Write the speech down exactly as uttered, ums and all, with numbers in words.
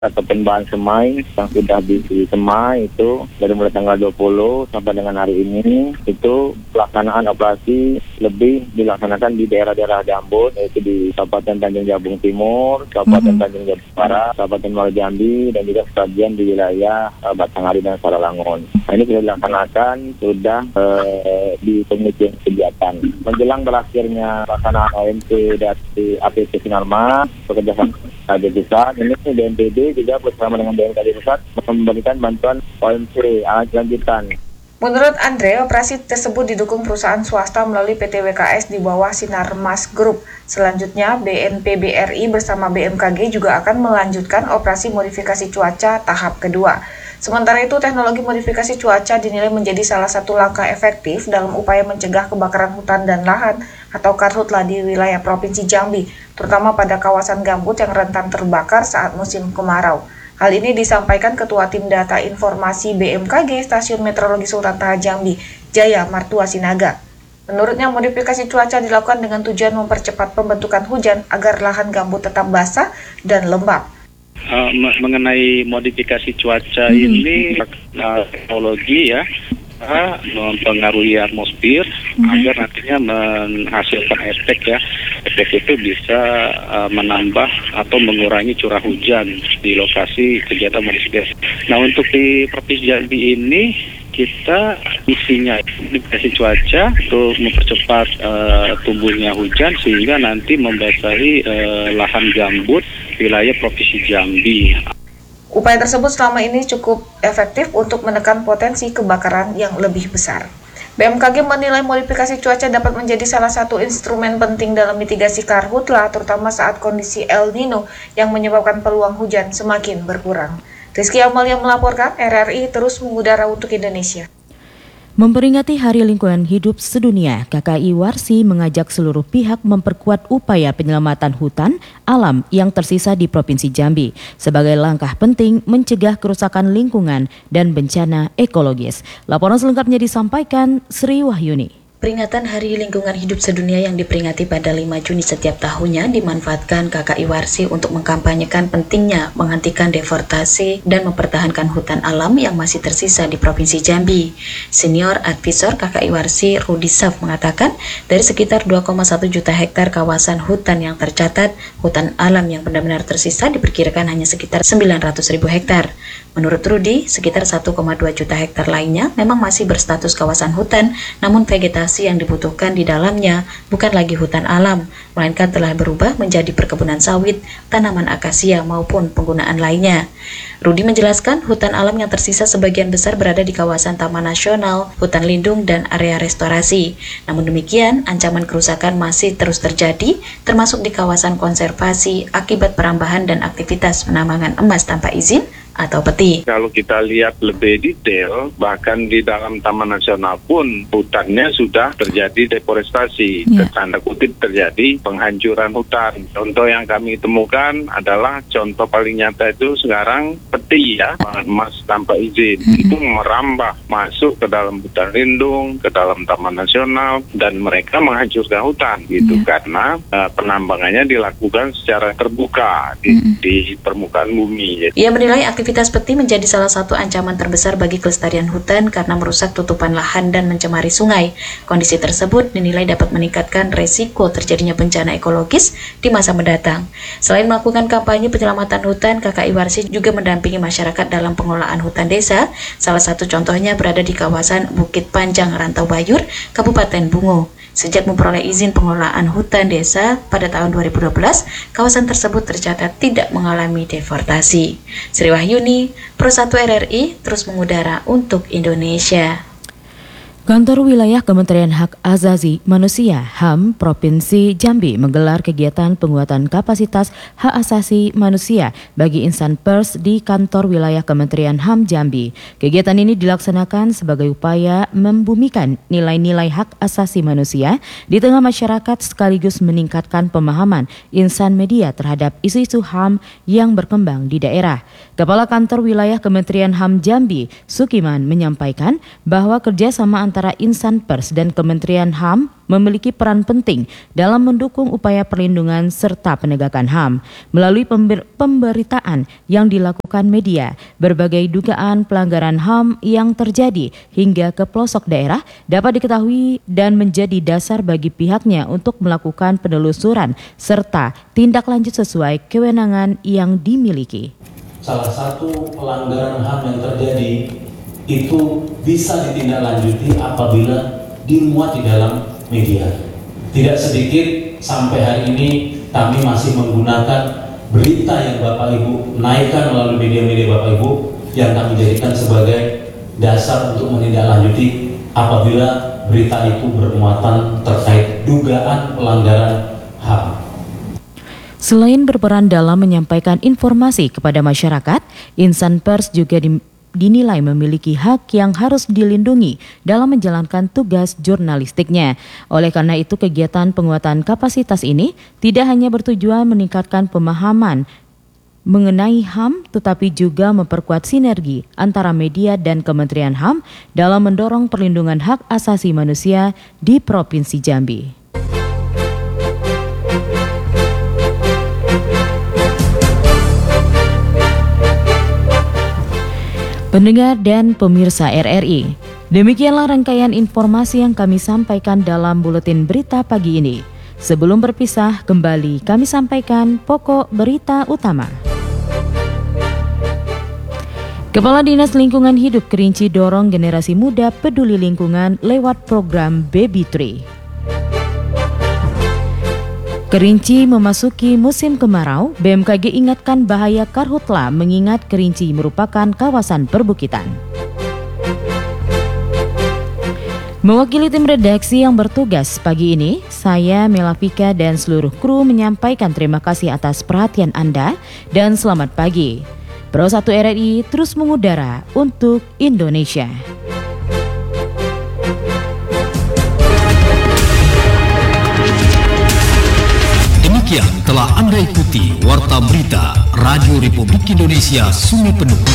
ataupun bahan semai yang sudah disemai itu dari mulai tanggal dua puluh sampai dengan hari ini itu pelaksanaan operasi lebih dilaksanakan di daerah-daerah Gambut, yaitu di Kabupaten Tanjung Jabung Timur, Kabupaten mm-hmm. Tanjung Jabung Barat, Kabupaten Muaro Jambi, dan juga sebagian di wilayah uh, Batanghari dan Saralangun. Nah, ini sudah dilaksanakan, sudah uh, di pengujian kegiatan. Menjelang berakhirnya pelaksanaan O M C dari A P P Sinarmas, bekerjasama dengan Pusat, ini B N P B juga bersama dengan B M K D Pusat memberikan bantuan O M C alat lanjutan. Menurut Andre, operasi tersebut didukung perusahaan swasta melalui P T W K S di bawah Sinarmas Group. Selanjutnya, B N P B R I bersama B M K G juga akan melanjutkan operasi modifikasi cuaca tahap kedua. Sementara itu, teknologi modifikasi cuaca dinilai menjadi salah satu langkah efektif dalam upaya mencegah kebakaran hutan dan lahan atau karhutla di wilayah Provinsi Jambi, terutama pada kawasan gambut yang rentan terbakar saat musim kemarau. Hal ini disampaikan Ketua Tim Data Informasi B M K G Stasiun Meteorologi Sultan Taha Jambi, Jaya Martua Sinaga. Menurutnya, modifikasi cuaca dilakukan dengan tujuan mempercepat pembentukan hujan agar lahan gambut tetap basah dan lembab. Uh, mengenai modifikasi cuaca hmm. ini uh, teknologi ya uh, mempengaruhi atmosfer hmm. agar nantinya menghasilkan efek ya efek itu bisa uh, menambah atau mengurangi curah hujan di lokasi kegiatan modifikasi. Nah, untuk di Provinsi Jambi ini kita isinya modifikasi cuaca untuk mempercepat uh, tumbuhnya hujan sehingga nanti membasahi uh, lahan gambut wilayah Provinsi Jambi. Upaya tersebut selama ini cukup efektif untuk menekan potensi kebakaran yang lebih besar. B M K G menilai modifikasi cuaca dapat menjadi salah satu instrumen penting dalam mitigasi karhutla, terutama saat kondisi El Nino yang menyebabkan peluang hujan semakin berkurang. Rizky Amalia melaporkan, R R I terus mengudara untuk Indonesia. Memperingati Hari Lingkungan Hidup Sedunia, K K I Warsi mengajak seluruh pihak memperkuat upaya penyelamatan hutan alam yang tersisa di Provinsi Jambi sebagai langkah penting mencegah kerusakan lingkungan dan bencana ekologis. Laporan selengkapnya disampaikan Sri Wahyuni. Peringatan Hari Lingkungan Hidup Sedunia yang diperingati pada lima Juni setiap tahunnya dimanfaatkan K K I Warsi untuk mengkampanyekan pentingnya menghentikan deforestasi dan mempertahankan hutan alam yang masih tersisa di Provinsi Jambi. Senior Advisor K K I Warsi Rudi Saf mengatakan, dari sekitar dua koma satu juta hektar kawasan hutan yang tercatat, hutan alam yang benar-benar tersisa diperkirakan hanya sekitar sembilan ratus ribu hektar. Menurut Rudi, sekitar satu koma dua juta hektar lainnya memang masih berstatus kawasan hutan, namun vegetasi yang dibutuhkan di dalamnya bukan lagi hutan alam, melainkan telah berubah menjadi perkebunan sawit, tanaman akasia maupun penggunaan lainnya. Rudi menjelaskan, hutan alam yang tersisa sebagian besar berada di kawasan Taman Nasional, hutan lindung, dan area restorasi. Namun demikian, ancaman kerusakan masih terus terjadi, termasuk di kawasan konservasi akibat perambahan dan aktivitas penambangan emas tanpa izin atau peti. Kalau kita lihat lebih detail, bahkan di dalam Taman Nasional pun hutannya sudah terjadi deforestasi, ya. Tanda kutip terjadi penghancuran hutan. Contoh yang kami temukan adalah contoh paling nyata itu sekarang peti ya, emas tanpa izin. Mm-hmm. Itu merambah masuk ke dalam hutan lindung, ke dalam Taman Nasional, dan mereka menghancurkan hutan gitu, ya. Karena uh, penambangannya dilakukan secara terbuka di, mm-hmm. di permukaan bumi. Ia menilai aktivitas peti menjadi salah satu ancaman terbesar bagi kelestarian hutan karena merusak tutupan lahan dan mencemari sungai. Kondisi tersebut dinilai dapat meningkatkan resiko terjadinya bencana ekologis di masa mendatang. Selain melakukan kampanye penyelamatan hutan, K K I Warsi juga mendampingi masyarakat dalam pengelolaan hutan desa. Salah satu contohnya berada di kawasan Bukit Panjang, Rantau Bayur, Kabupaten Bungo. Sejak memperoleh izin pengelolaan hutan desa pada tahun dua ribu dua belas, kawasan tersebut tercatat tidak mengalami deforestasi. Sri Wahyuni, Pro satu R R I, terus mengudara untuk Indonesia. Kantor Wilayah Kementerian Hak Asasi Manusia (H A M) Provinsi Jambi menggelar kegiatan penguatan kapasitas hak asasi manusia bagi insan pers di Kantor Wilayah Kementerian H A M Jambi. Kegiatan ini dilaksanakan sebagai upaya membumikan nilai-nilai hak asasi manusia di tengah masyarakat sekaligus meningkatkan pemahaman insan media terhadap isu-isu H A M yang berkembang di daerah. Kepala Kantor Wilayah Kementerian H A M Jambi, Sukiman, menyampaikan bahwa kerjasama antara antara insan pers dan Kementerian H A M memiliki peran penting dalam mendukung upaya perlindungan serta penegakan H A M. Melalui pember- pemberitaan yang dilakukan media, berbagai dugaan pelanggaran H A M yang terjadi hingga ke pelosok daerah dapat diketahui dan menjadi dasar bagi pihaknya untuk melakukan penelusuran serta tindak lanjut sesuai kewenangan yang dimiliki. Salah satu pelanggaran H A M yang terjadi itu bisa ditindaklanjuti apabila dimuat di dalam media. Tidak sedikit sampai hari ini kami masih menggunakan berita yang Bapak Ibu naikkan melalui media-media Bapak Ibu yang kami jadikan sebagai dasar untuk menindaklanjuti apabila berita itu bermuatan terkait dugaan pelanggaran H A M. Selain berperan dalam menyampaikan informasi kepada masyarakat, insan pers juga di dinilai memiliki hak yang harus dilindungi dalam menjalankan tugas jurnalistiknya. Oleh karena itu, kegiatan penguatan kapasitas ini tidak hanya bertujuan meningkatkan pemahaman mengenai H A M, tetapi juga memperkuat sinergi antara media dan Kementerian H A M dalam mendorong perlindungan hak asasi manusia di Provinsi Jambi. Pendengar dan pemirsa R R I, demikianlah rangkaian informasi yang kami sampaikan dalam buletin berita pagi ini. Sebelum berpisah, kembali kami sampaikan pokok berita utama. Kepala Dinas Lingkungan Hidup Kerinci dorong generasi muda peduli lingkungan lewat program Baby Tree. Kerinci memasuki musim kemarau, B M K G ingatkan bahaya karhutla mengingat Kerinci merupakan kawasan perbukitan. Mewakili tim redaksi yang bertugas pagi ini, saya Melafika dan seluruh kru menyampaikan terima kasih atas perhatian Anda dan selamat pagi. Pro satu R R I terus mengudara untuk Indonesia. Demikian telah Anda ikuti Warta Berita Radio Republik Indonesia Sungai Penuh.